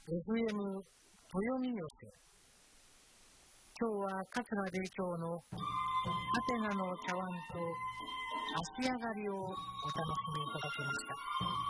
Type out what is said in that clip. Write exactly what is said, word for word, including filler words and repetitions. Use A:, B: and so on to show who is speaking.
A: エフエム 豊見寄せ。今日は桂米朝のハテナの茶碗と足上がりをお楽しみいただきました。